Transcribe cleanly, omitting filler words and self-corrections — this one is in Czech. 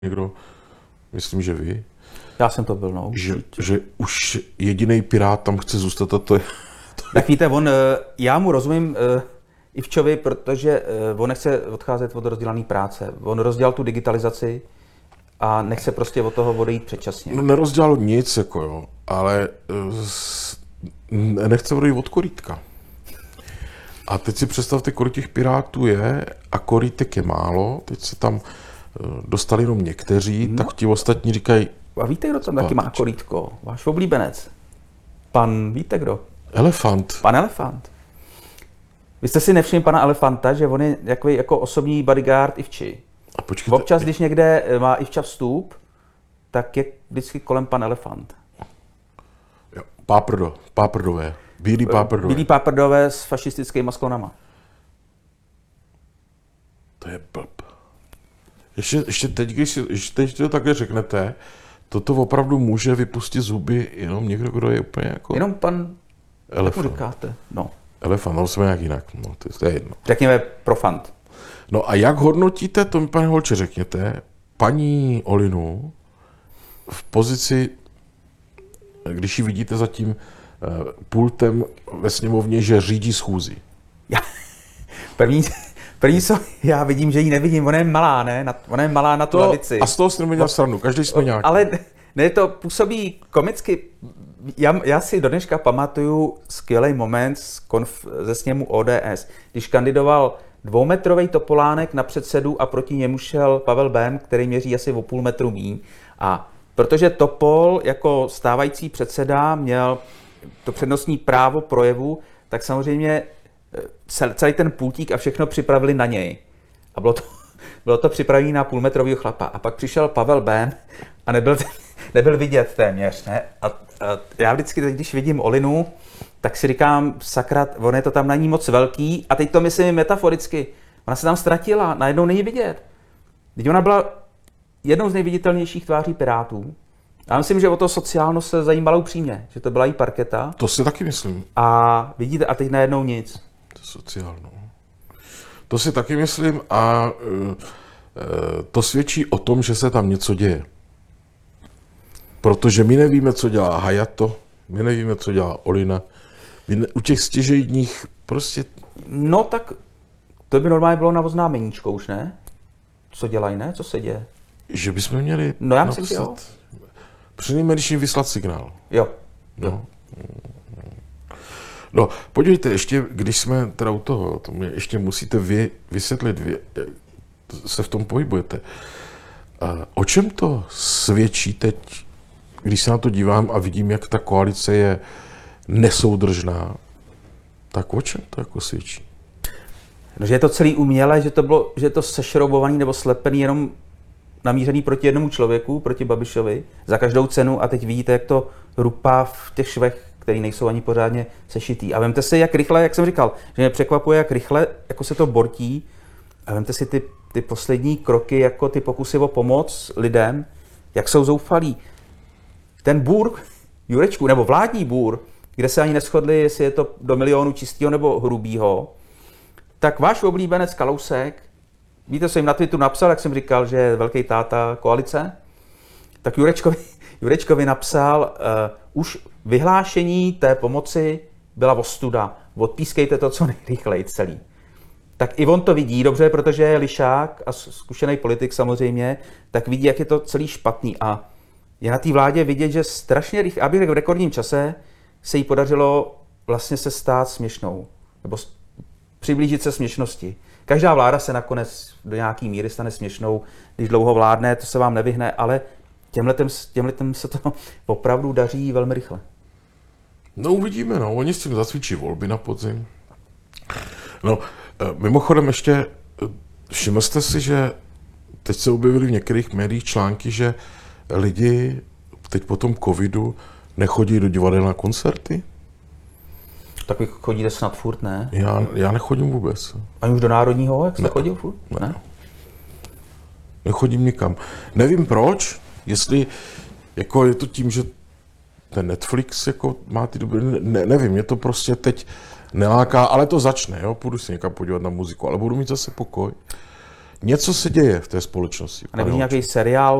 někdo, myslím, že vy, Já jsem to byl, no. že už jediný pirát tam chce zůstat a to je... Tak víte, já mu rozumím Ivčovi, protože on nechce odcházet od rozdělané práce. On rozdělal tu digitalizaci a nechce prostě od toho odejít předčasně. No nerozdělal nic, jako jo, ale nechce odejít od korítka. A teď si představte, kolik těch pirátů je a korítek je málo, teď se tam dostali jenom někteří, tak ti ostatní říkají... A víte, kdo tam taky má korítko? Váš oblíbenec. Víte kdo? Elefant. Pan Elefant. Vy jste si nevšimli pana Elefanta, že on je jako osobní bodyguard Ivči. A počkejte, Občas, když někde má Ivča vstup, tak je vždycky kolem pan Elefant. Jo, páprdové. Bílí páprdové. Bílí páprdové s fašistickými sklonama. To je blb. Ještě teď, když to takhle řeknete, toto opravdu může vypustit zuby jenom někdo, kdo je úplně jako... Jenom pan... Elefant. Jak mu říkáte? No. Elefant, no jsme nějak jinak. No, to je jedno. Řekněme profant. No a jak hodnotíte, to mi, pane Holče, řekněte, paní Olinu v pozici, když ji vidíte za tím pultem ve sněmovně, že řídí schůzi? První, co já vidím, že ji nevidím, ona je malá, ne? Ona je malá na tu lavici. A z toho si neměl stranu, každý jsme nějaký. Ale ne, to působí komicky. Já si do dneška pamatuju skvělý moment ze sněmu ODS, když kandidoval 2metrový Topolánek na předsedu a proti němu šel Pavel Bém, který měří asi o půl metru míň. A protože Topol jako stávající předseda měl to přednostní právo projevu, tak samozřejmě celý ten pultík a všechno připravili na něj. A bylo to připravené na půlmetrovýho chlapa. A pak přišel Pavel Bém a nebyl vidět téměř. Ne? A já vždycky, když vidím Olinu, tak si říkám, sakra, on je to tam na ní moc velký. A teď to myslím metaforicky. Ona se tam ztratila, najednou není vidět. Teď ona byla jednou z nejviditelnějších tváří Pirátů. Já myslím, že o to sociálno se zajímala upřímně, že to byla jí parketa. To si taky myslím. A vidíte, a teď najednou nic. To sociálno. To si taky myslím a to svědčí o tom, že se tam něco děje. Protože my nevíme, co dělá Hayato, my nevíme, co dělá Olina. U těch stěžejních prostě... No tak to by normálně bylo na oznámeníčko už, ne? Co dělají, ne? Co se děje? Že bychom měli no, já myslím, že jo. Přinejmenším vyslat signál. Jo. No, podívejte, ještě, když jsme teda u toho, to mě ještě musíte vysvětlit, se v tom pohybujete. O čem to svědčí teď, když se na to dívám a vidím, jak ta koalice je nesoudržná, tak o čem to jako svědčí? No, že je to celý umělé, že je to sešroubovaný nebo slepený jenom namířený proti jednomu člověku, proti Babišovi, za každou cenu a teď vidíte, jak to rupá v těch švech, který nejsou ani pořádně sešitý. A vemte si, jak rychle, jak jsem říkal, že mě překvapuje, jak rychle jako se to bortí. A vemte si ty poslední kroky, jako ty pokusy o pomoc lidem, jak jsou zoufalí. Ten bůr Jurečku, nebo vládní bůr, kde se ani neshodli, jestli je to do milionu čistého nebo hrubýho, tak váš oblíbenec Kalousek, víte, co jim na Twitteru napsal, jak jsem říkal, že je velký táta koalice, tak Jurečkovi napsal, už vyhlášení té pomoci byla ostuda, odpískejte to co nejrychleji celý. Tak i on to vidí dobře, protože je lišák a zkušený politik samozřejmě, tak vidí, jak je to celý špatný. A je na té vládě vidět, že strašně rychle, aby v rekordním čase se jí podařilo vlastně se stát směšnou, nebo přiblížit se směšnosti. Každá vláda se nakonec do nějaký míry stane směšnou, když dlouho vládne, to se vám nevyhne, ale těmhletem se to opravdu daří velmi rychle. No uvidíme, no. Oni s tím zacvičí volby na podzim. No, mimochodem ještě, všiml jste si, že teď se objevily v některých médiích články, že lidi teď po tom covidu nechodí do divadel na koncerty? Tak vy chodíte snad furt, ne? Já nechodím vůbec. Ani už do Národního, jak jste chodil furt? Ne? Nechodím nikam. Nevím proč, jestli jako je to tím, že ten Netflix jako má ty dobré, nevím, mě to prostě teď neláká, ale to začne, jo, půjdu si někam podívat na muziku, ale budu mít zase pokoj. Něco se děje v té společnosti. A nevidí pane nějaký seriál